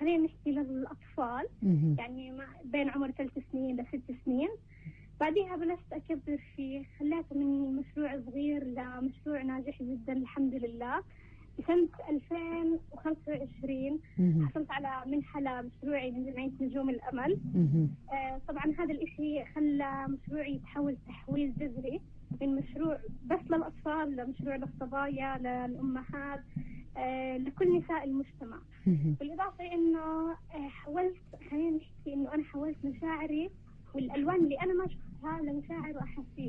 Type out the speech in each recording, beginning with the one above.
خلينا نحكي للأطفال، يعني بين عمر 3 سنين ل6 سنين. بعدها بلشت أكبر فيه، خليته من مشروع صغير لمشروع ناجح جدا الحمد لله. بسنة 2025 حصلت على منحة لمشروعي من جمعية نجوم الأمل. طبعا هذا الإشي خلى مشروعي يتحول تحويل جذري من مشروع بس للأطفال لمشروع للصبايا للأمهات، لكل نساء المجتمع. بالإضافة إنه حولت، خلينا نحكي إنه أنا حولت مشاعري والألوان اللي أنا ما شفتها لمشاعر وأحاسيس.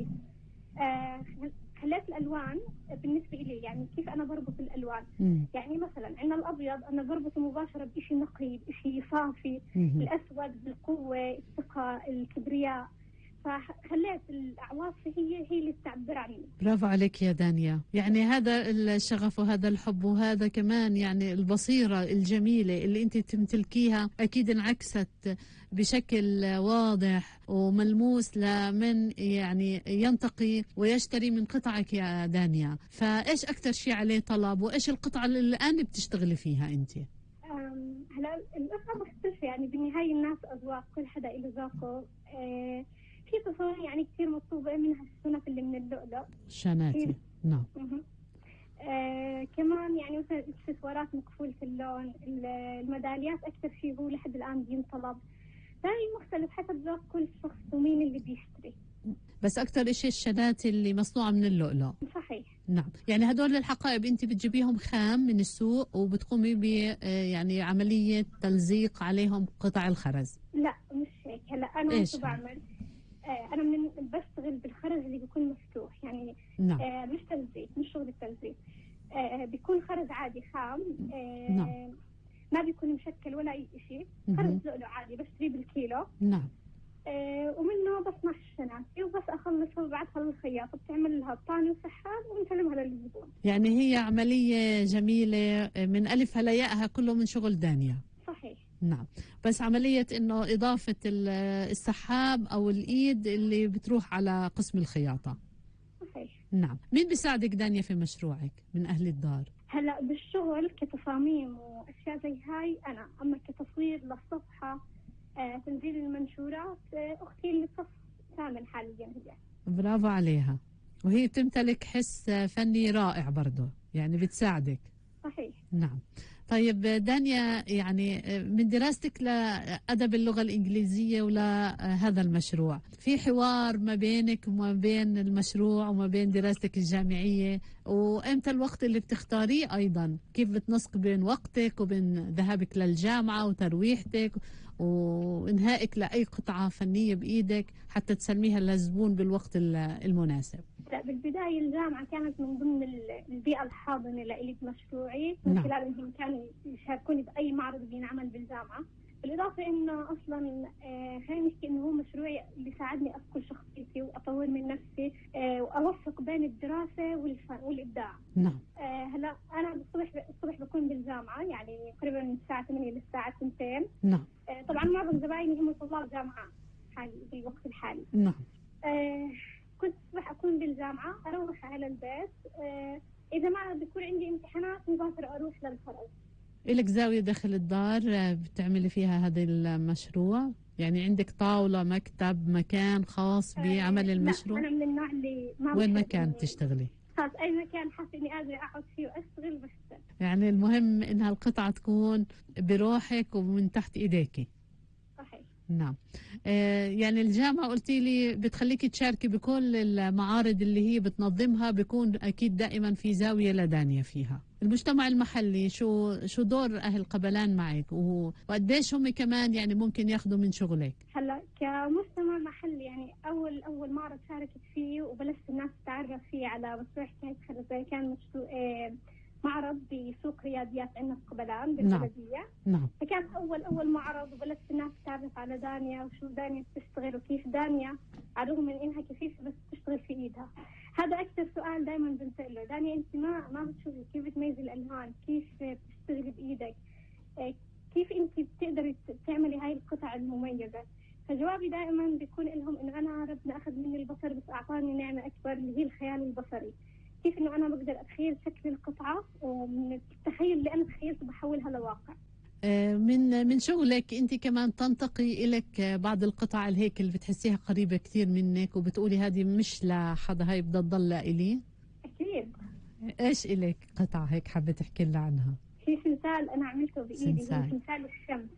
خليت الألوان بالنسبة لي، يعني كيف أنا بربط الألوان. يعني مثلا عندنا الأبيض أنا بربطه مباشرة بإشي نقي، بإشي صافي. الأسود بالقوة، الثقة، الكبرياء. فخليت العواطف هي اللي تعبر عني. برافو عليك يا دانيا، يعني هذا الشغف وهذا الحب وهذا كمان يعني البصيرة الجميلة اللي انت تمتلكيها أكيد انعكست بشكل واضح وملموس لمن يعني ينتقي ويشتري من قطعك يا دانيا. فإيش أكتر شيء عليه طلب وإيش القطعة اللي الآن بتشتغلي فيها انت؟ هلا القطعة مختلفة، يعني بالنهاية الناس أذواق، كل حدا له ذوقه. في تصاميم يعني كثير مطلوبة منها السنف اللي من اللؤلؤ شاناتي. نعم. كمان يعني مثلا اكسسوارات مكفولة اللون، الميداليات أكثر شيء هو لحد الآن بينطلب. ثاني مختلف حسب ذوق كل شخص ومين اللي بيشتري. بس أكثر إشي الشاناتي اللي مصنوعة من اللؤلؤ. صحيح. نعم، يعني هدول الحقائب أنت بتجيبيهم خام من السوق وبتقومي ب يعني عملية تلزيق عليهم قطع الخرز؟ لا مش هيك. هلا أنا شو بعمل؟ أنا بشتغل بالخرز اللي بيكون مفتوح، يعني نعم. مش تلزيق، مش شغل التلزيق. بيكون خرز عادي خام. نعم. ما بيكون مشكل ولا أي شيء، خرز لؤلؤ عادي بشتريه بالكيلو. نعم. ومنه بصنع الشناتي وبس أخلصها وببعثها للخياطة بتعمل لها بطانة وسحاب ونسلمها للزبون. يعني هي عملية جميلة من ألفها لياءها كله من شغل دانيا. صحيح. نعم، بس عملية إنه إضافة السحاب أو الإيد اللي بتروح على قسم الخياطة. صحيح. نعم. مين بيساعدك دانيا في مشروعك من أهل الدار؟ هلا بالشغل كتصاميم وأشياء زي هاي أنا، أما كتصوير للصفحة، تنزيل المنشورات، أختي اللي صف ثامن حاليا هي. برافو عليها، وهي بتمتلك حس فني رائع برضه، يعني بتساعدك. صحيح. نعم. طيب دانيا، يعني من دراستك لأدب اللغة الإنجليزية ولهذا المشروع، في حوار ما بينك وما بين المشروع وما بين دراستك الجامعية، وإمتى الوقت اللي بتختاريه أيضا؟ كيف بتنسق بين وقتك وبين ذهابك للجامعة وترويحتك وإنهائك لأي قطعة فنية بإيدك حتى تسلميها للزبون بالوقت المناسب؟ لا، بالبداية الجامعة كانت من ضمن البيئة الحاضنة لإلي بمشروعي، من خلال إنهم كانوا يشاركوني بأي معرض بينعمل بالجامعة. بالإضافة إنه أصلا خلينا نحكي إنه هو مشروعي اللي ساعدني أذكر شخصيتي وأطور من نفسي وأوفق بين الدراسة والفن والإبداع. نعم. هلا أنا الصبح بكون بالجامعة، يعني تقريبا من الساعة 8 للساعة 2. نعم. طبعا معظم زبايني هم طلاب جامعة حالي في الوقت الحالي. نعم. كنت الصبح أكون بالجامعة، أروح على البيت. إذا ما بيكون عندي امتحانات مباشرة أروح للفرز. إلك زاوية داخل الدار بتعملي فيها هذا المشروع؟ يعني عندك طاولة، مكتب، مكان خاص بعمل المشروع؟ لا، أنا من النوع اللي ما وين مكان تشتغلي؟ خلاص أي مكان حاسة إني قادرة أقعد فيه وأشتغل بشتغل. يعني المهم إنها القطعة تكون بروحك ومن تحت إيديكي. صحيح. نعم. يعني الجامعة قلتي لي بتخليكي تشاركي بكل المعارض اللي هي بتنظمها، بيكون أكيد دائما في زاوية لدانية فيها. المجتمع المحلي شو دور أهل قبلان معك وقديش هم كمان يعني ممكن ياخذوا من شغلك؟ هلا كمجتمع محلي، يعني أول معرض شاركت فيه وبلشت الناس تتعرف فيه على مشروع حكاية خرزة، كان معرض بسوق رياضيات عندنا في قبلان بالبلدية. نعم. فكان أول معرض وبلشت الناس تتعرف على دانيا وشو دانيا بتشتغل وكيف دانيا على الرغم من إنها كفيفة بس بتشتغل في إيدها. هذا أكثر سؤال دائما بنسأله، دانيا أنت ما بتشوفي كيف بتميزي الألوان، كيف بتشتغلي بإيدك، كيف أنت بتقدري تعملي هاي القطع المميزة؟ فجوابي دائما بيكون لهم إنه أنا ربنا أخذ مني البصر بس أعطاني نعمة أكبر اللي هي الخيال البصري. كيف إنه أنا بقدر أتخيل شكل القطعة ومن التخيل اللي أنا تخيلته بحولها لواقع. من شغلك انت كمان تنتقي الك بعض القطع الهيك اللي بتحسيها قريبة كثير منك وبتقولي هذه مش لحدا، هاي بدها تضل لإلي؟ اكيد. ايش الك قطعة هيك حابة تحكي لنا عنها؟ في سلسال انا عملته بايدي، هو سلسال الشمس.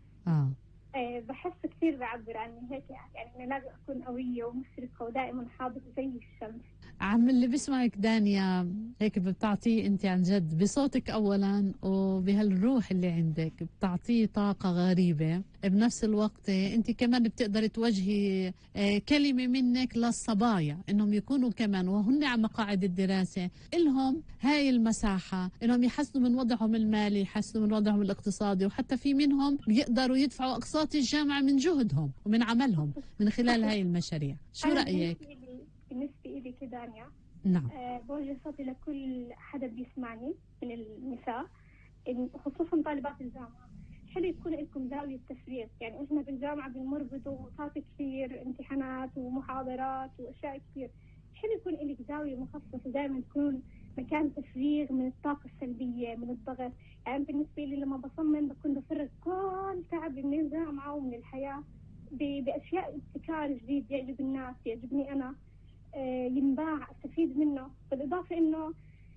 بحس كثير بعبر عني هيك، يعني انا لازم اكون قوية ومشرقة ودائما حاضرة زي الشمس. عم اللي بسمعك دانيا هيك بتعطيه انت عن جد بصوتك اولا وبهالروح اللي عندك، بتعطيه طاقة غريبة. بنفس الوقت انت كمان بتقدر توجهي كلمة منك للصبايا انهم يكونوا كمان وهن على مقاعد الدراسة لهم هاي المساحة انهم يحسنوا من وضعهم المالي، يحسنوا من وضعهم الاقتصادي، وحتى في منهم بيقدروا يدفعوا اقساط الجامعة من جهدهم ومن عملهم من خلال هاي المشاريع. شو رأيك؟ بالنسبة إلي كدانيا، نعم، بوجه صوتي لكل حدا بيسمعني من النساء، خصوصا طالبات الجامعة. حلو يكون لكم زاوية تفريغ، يعني احنا بالجامعة بنمر بضغوطات كثير، امتحانات ومحاضرات واشياء كثير. حلو يكون لك زاوية مخصصة دائما تكون مكان تفريغ من الطاقة السلبية، من الضغط. يعني بالنسبة لي لما بصمم بكون بفرغ كل تعبي من الجامعة ومن الحياة بأشياء ابتكار جديد يعجب الناس، يعجبني أنا، ينباع، استفيد منه. بالإضافة إنه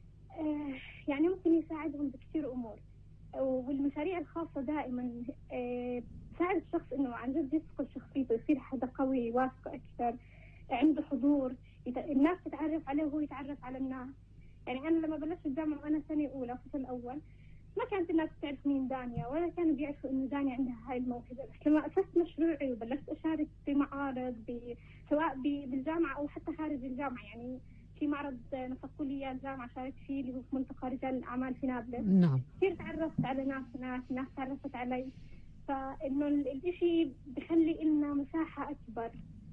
يعني ممكن يساعدهم بكثير أمور. والمشاريع الخاصة دائما تساعد الشخص إنه عن جد يثقل شخصيته، يصير حدا قوي واثق أكثر، عنده حضور، الناس تتعرف عليه وهو يتعرف على الناس. يعني أنا لما بلشت الجامعة وأنا سنة أولى فصل أول ما كانت الناس تعرف مين دانيا، ولا كانوا بيعرفوا إنه دانيا عندها هاي الموهبة. بس لما أسست مشروعي وبلشت أشارك بمعارض سواء بالجامعة أو حتى خارج الجامعة، يعني في معرض نسقوا لي الجامعة شاركت فيه اللي هو في ملتقى رجال الأعمال في نابلس. نعم. كثير تعرفت على ناس تعرفت علي، فإنه الإشي بخلي لنا مساحة أكبر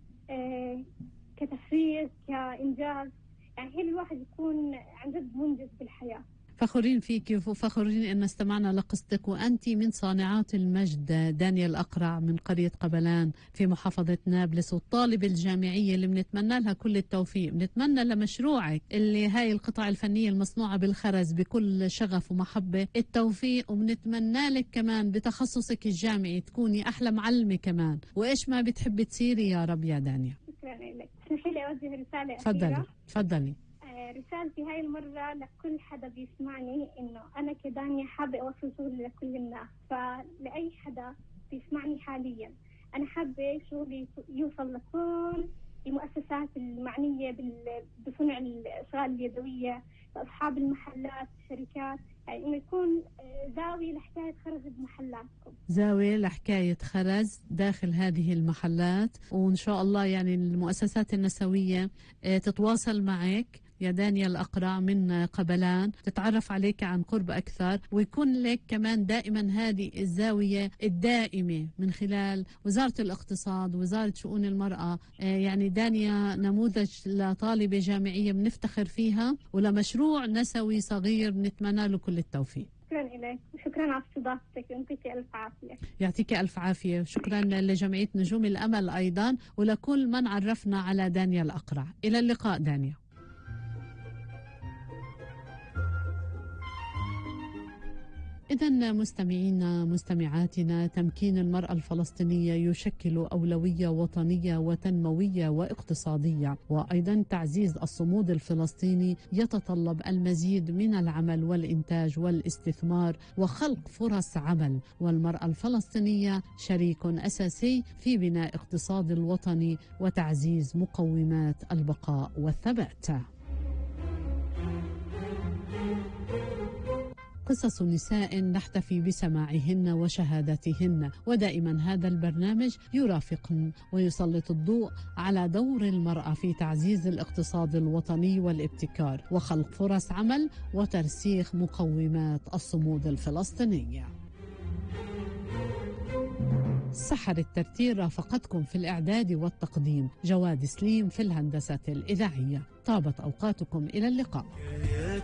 كتفريغ كإنجاز. يعني هي الواحد يكون عن جد منجز بالحياة. فخورين فيك وفخورين أن استمعنا لقصتك، وأنت من صانعات المجد دانيا الأقرع من قرية قبلان في محافظة نابلس، والطالبة الجامعية اللي بنتمنى لها كل التوفيق. بنتمنى لمشروعك اللي هاي القطع الفنية المصنوعة بالخرز بكل شغف ومحبة التوفيق، وبنتمنى لك كمان بتخصصك الجامعي تكوني أحلى معلمة كمان، وإيش ما بتحبي تصيري يا رب يا دانيا. شكرا لك. اسمحي لي أوجه رسالة أخيرة. تفضلي. رسالتي هاي المرة لكل حدا بيسمعني، إنه أنا كدانيا حابة أوصل شغلي لكل الناس. فلأي حدا بيسمعني حاليا، أنا حابة شغلي يوصل لكل المؤسسات المعنية بصنع الأشغال اليدوية، لأصحاب المحلات، الشركات، يعني إنه يكون زاوية لحكاية خرز بمحلاتكم، زاوية لحكاية خرز داخل هذه المحلات. وإن شاء الله يعني المؤسسات النسوية تتواصل معك يا دانيا الأقرع من قبلان، تتعرف عليك عن قرب أكثر، ويكون لك كمان دائما هذه الزاوية الدائمة من خلال وزارة الاقتصاد ووزارة شؤون المرأة. يعني دانيا نموذج لطالبة جامعية بنفتخر فيها، ولمشروع نسوي صغير بنتمنى له كل التوفيق. شكرا لك وشكرا على استضافتك، يعطيك ألف عافية. يعطيك ألف عافية. شكرا لجمعية نجوم الأمل أيضا، ولكل من عرفنا على دانيا الأقرع. إلى اللقاء دانيا. إذن مستمعينا مستمعاتنا، تمكين المرأة الفلسطينية يشكل أولوية وطنية وتنموية واقتصادية، وأيضا تعزيز الصمود الفلسطيني يتطلب المزيد من العمل والإنتاج والاستثمار وخلق فرص عمل، والمرأة الفلسطينية شريك أساسي في بناء اقتصاد الوطن وتعزيز مقومات البقاء والثبات. قصص نساء نحتفي بسماعهن وشهادتهن، ودائما هذا البرنامج يرافقن ويسلط الضوء على دور المرأة في تعزيز الاقتصاد الوطني والابتكار وخلق فرص عمل وترسيخ مقومات الصمود الفلسطيني. سحر الترتيل رافقتكم في الإعداد والتقديم، جواد سليم في الهندسة الإذاعية. طابت أوقاتكم، إلى اللقاء.